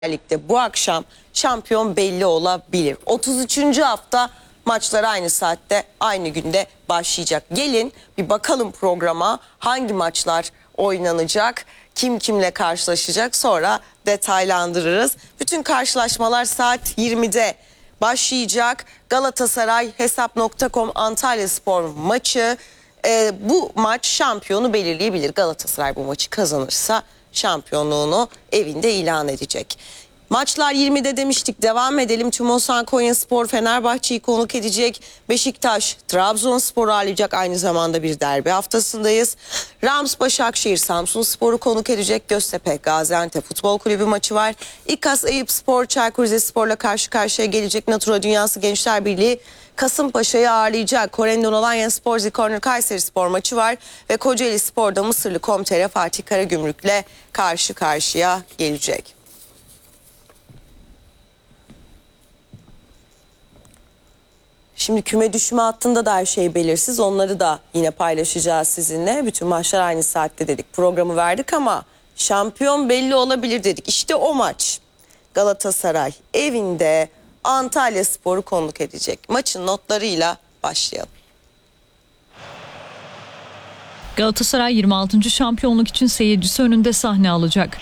Lig'de bu akşam şampiyon belli olabilir. 33. hafta maçlar aynı saatte, aynı günde başlayacak. Gelin bir bakalım programa, hangi maçlar oynanacak, kim kimle karşılaşacak, sonra detaylandırırız. Bütün karşılaşmalar saat 20'de başlayacak. Galatasaray Hesap.com Antalyaspor maçı. Bu maç şampiyonu belirleyebilir. Galatasaray bu maçı kazanırsa şampiyonluğunu evinde ilan edecek. Maçlar 20'de demiştik, devam edelim. Tümosan Konyaspor Fenerbahçe'yi konuk edecek. Beşiktaş Trabzonspor'u ağırlayacak. Aynı zamanda bir derbi haftasındayız. Rams Başakşehir Samsunspor'u konuk edecek. Göztepe Gaziantep Futbol Kulübü maçı var. İKAS Eyüpspor Çaykur Rizespor'la karşı karşıya gelecek. Natura Dünyası Gençler Birliği Kasımpaşa'yı ağırlayacak. Korendon Alanyaspor Zikornur Kayserispor maçı var ve Kocaeli Spor'da Mısırlı Komtere Fatih Karagümrük'le karşı karşıya gelecek. Şimdi küme düşme hattında da her şey belirsiz. Onları da yine paylaşacağız sizinle. Bütün maçlar aynı saatte dedik. Programı verdik ama şampiyon belli olabilir dedik. İşte o maç. Galatasaray evinde Antalyaspor'u konuk edecek. Maçın notlarıyla başlayalım. Galatasaray 26. şampiyonluk için seyircisi önünde sahne alacak.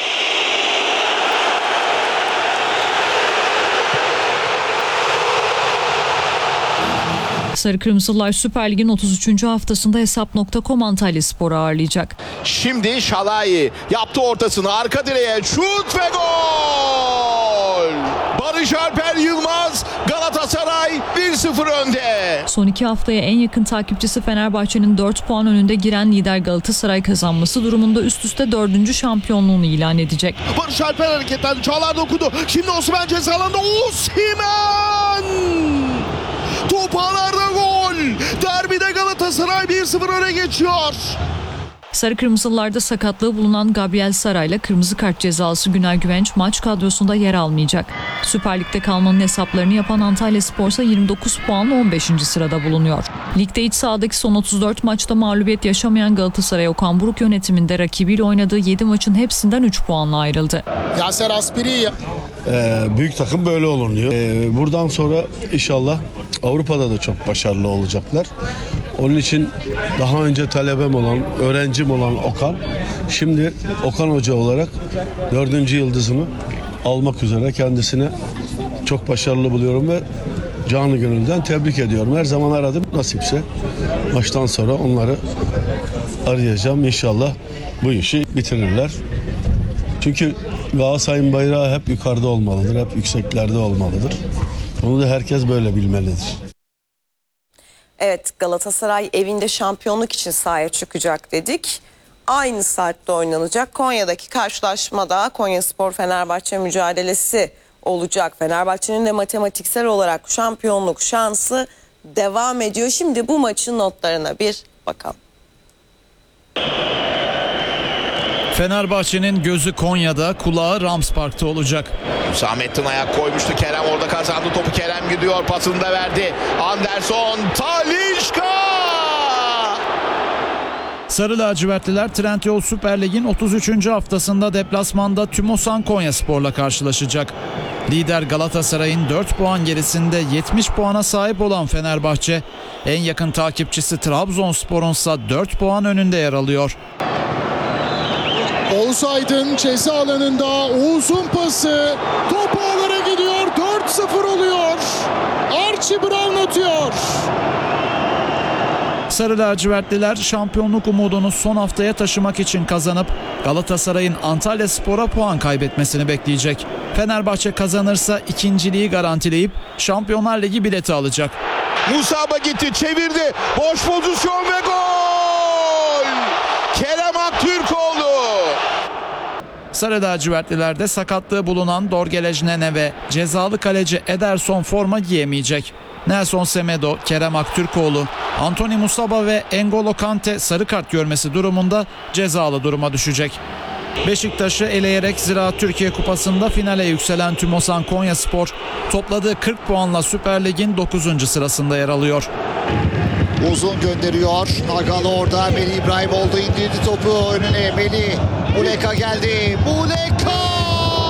Sarı Kırmızılar Süper Lig'in 33. haftasında Hesap.com Antalyaspor'u ağırlayacak. Şimdi Şalai yaptı ortasını, arka direğe şut ve gol! Barış Alper Yılmaz, Galatasaray 1-0 önde. Son 2 haftaya en yakın takipçisi Fenerbahçe'nin 4 puan önünde giren lider Galatasaray kazanması durumunda üst üste 4. şampiyonluğunu ilan edecek. Barış Alper hareketten Çağlar dokudu. Şimdi Osimhen ceza alanında, Osimhen! Top ağlarda gol. Derbide Galatasaray 1-0 öne geçiyor. Sarı Kırmızılarda sakatlığı bulunan Gabriel Saray'la kırmızı kart cezası Günay Güvenç maç kadrosunda yer almayacak. Süper Lig'de kalmanın hesaplarını yapan Antalyaspor ise 29 puanla 15. sırada bulunuyor. Ligde iç sahadaki son 34 maçta mağlubiyet yaşamayan Galatasaray Okan Buruk yönetiminde rakibiyle oynadığı 7 maçın hepsinden 3 puanla ayrıldı. Yaser Aspiri. Büyük takım böyle olunuyor. Buradan sonra inşallah Avrupa'da da çok başarılı olacaklar. Onun için daha önce talebem olan, öğrencim olan Okan, şimdi Okan Hoca olarak 4. yıldızını almak üzere, kendisine çok başarılı buluyorum ve canı gönülden tebrik ediyorum. Her zaman aradım, nasipse maçtan sonra onları arayacağım. İnşallah bu işi bitirirler. Çünkü Galatasaray'ın bayrağı hep yukarıda olmalıdır, hep yükseklerde olmalıdır. Bunu da herkes böyle bilmelidir. Evet, Galatasaray evinde şampiyonluk için sahaya çıkacak dedik. Aynı saatte oynanacak. Konya'daki karşılaşmada Konyaspor Fenerbahçe mücadelesi olacak. Fenerbahçe'nin de matematiksel olarak şampiyonluk şansı devam ediyor. Şimdi bu maçın notlarına bir bakalım. Fenerbahçe'nin gözü Konya'da, kulağı Rams Park'ta olacak. Hüsamettin ayak koymuştu. Kerem orada kazandı. Topu Kerem gidiyor. Pasını da verdi. Anderson, Talisca! Sarı lacivertliler Trendyol Süper Lig'in 33. haftasında deplasmanda Tümosan Konyaspor'la karşılaşacak. Lider Galatasaray'ın 4 puan gerisinde 70 puana sahip olan Fenerbahçe, en yakın takipçisi Trabzonspor'un ise 4 puan önünde yer alıyor. Oğuz Aydın ceza alanında, Oğuz'un pası top ağlara gidiyor, 4-0 oluyor. Archie Brown atıyor. Sarı lacivertliler şampiyonluk umudunu son haftaya taşımak için kazanıp Galatasaray'ın Antalyaspor'a puan kaybetmesini bekleyecek. Fenerbahçe kazanırsa ikinciliği garantileyip Şampiyonlar Ligi bileti alacak. Musaba gitti, çevirdi. Boş pozisyon ve gol! Kerem Aktürkoğlu. Sarı lacivertlilerde sakatlığı bulunan Dorgelej Nene ve cezalı kaleci Ederson forma giyemeyecek. Nelson Semedo, Kerem Aktürkoğlu, Anthony Musaba ve N'Golo Kante sarı kart görmesi durumunda cezalı duruma düşecek. Beşiktaş'ı eleyerek Ziraat Türkiye Kupası'nda finale yükselen Tümosan Konyaspor topladığı 40 puanla Süper Lig'in 9. sırasında yer alıyor. Uzun gönderiyor. Nagalı orada. Melih İbrahimoğlu indirdi topu önüne. Melih. Muleka geldi. Muleka!